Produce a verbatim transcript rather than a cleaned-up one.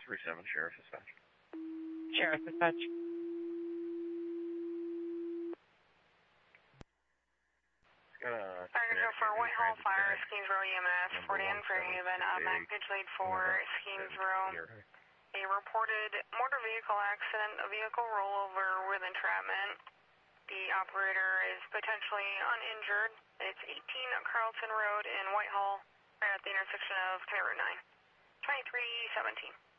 three seven, Sheriff Dispatch. Sheriff Dispatch. Fire control for Whitehall Fire, Schemes Row E M S, Fort Anne, Fairhaven, automatic patrol for Schemes Row. A reported motor vehicle accident, a vehicle rollover with entrapment. The operator is potentially uninjured. It's eighteen Carlton Road in Whitehall, right at the intersection of County Route nine. twenty-three seventeen.